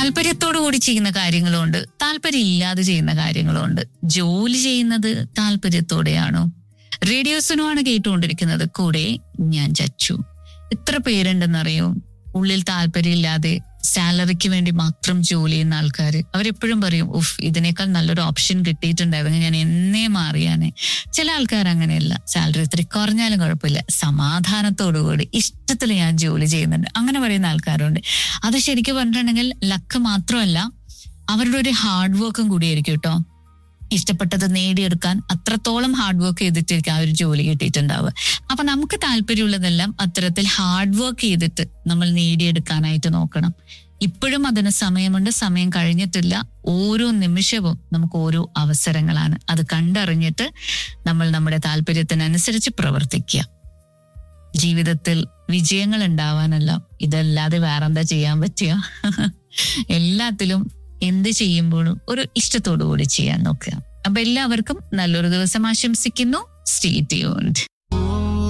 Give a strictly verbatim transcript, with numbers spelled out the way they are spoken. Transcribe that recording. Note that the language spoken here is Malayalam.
താല്പര്യത്തോടു കൂടി ചെയ്യുന്ന കാര്യങ്ങളുണ്ട്, താല്പര്യം ഇല്ലാതെ ചെയ്യുന്ന കാര്യങ്ങളുണ്ട്. ജോലി ചെയ്യുന്നത് താല്പര്യത്തോടെയാണോ? റേഡിയോസിനുമാണ് കേട്ടുകൊണ്ടിരിക്കുന്നത്. കൂടെ ഞാൻ ചച്ചു. എത്ര പേരുണ്ടെന്നറിയോ ഉള്ളിൽ താല്പര്യമില്ലാതെ സാലറിക്ക് വേണ്ടി മാത്രം ജോലി ചെയ്യുന്ന ആൾക്കാർ. അവരെപ്പോഴും പറയും, ഉഫ് ഇതിനേക്കാൾ നല്ലൊരു ഓപ്ഷൻ കിട്ടിയിട്ടുണ്ടായിരുന്നു, ഞാൻ എന്നേ മാറിയാനെ. ചില ആൾക്കാർ അങ്ങനെയല്ല, സാലറി ഇത്തിരി കുറഞ്ഞാലും കുഴപ്പമില്ല, സമാധാനത്തോടുകൂടി ഇഷ്ടത്തിൽ ഞാൻ ജോലി ചെയ്യുന്നുണ്ട്, അങ്ങനെ പറയുന്ന ആൾക്കാരുണ്ട്. അത് ശരിക്കും പറഞ്ഞിട്ടുണ്ടെങ്കിൽ ലക്ക് മാത്രമല്ല, അവരുടെ ഒരു ഹാർഡ് വർക്കും കൂടിയായിരിക്കും കേട്ടോ. ഇഷ്ടപ്പെട്ടത് നേടിയെടുക്കാൻ അത്രത്തോളം ഹാർഡ് വർക്ക് ചെയ്തിട്ടിരിക്കും ആ ഒരു ജോലി കിട്ടിയിട്ടുണ്ടാവുക. അപ്പൊ നമുക്ക് താല്പര്യമുള്ളതെല്ലാം അത്തരത്തിൽ ഹാർഡ് വർക്ക് ചെയ്തിട്ട് നമ്മൾ നേടിയെടുക്കാനായിട്ട് നോക്കണം. ഇപ്പോഴും അതിന് സമയമുണ്ട്, സമയം കഴിഞ്ഞിട്ടില്ല. ഓരോ നിമിഷവും നമുക്ക് ഓരോ അവസരങ്ങളാണ്. അത് കണ്ടറിഞ്ഞിട്ട് നമ്മൾ നമ്മുടെ താല്പര്യത്തിനനുസരിച്ച് പ്രവർത്തിക്കുക. ജീവിതത്തിൽ വിജയങ്ങൾ ഉണ്ടാവാനല്ല, ഇതല്ലാതെ വേറെന്താ ചെയ്യാൻ പറ്റുക? എല്ലാത്തിലും എന്ത് ചെയ്യുമ്പോഴും ഒരു ഇഷ്ടത്തോടു കൂടി ചെയ്യാൻ നോക്കുക. അപ്പൊ എല്ലാവർക്കും നല്ലൊരു ദിവസം ആശംസിക്കുന്നു. Stay tuned.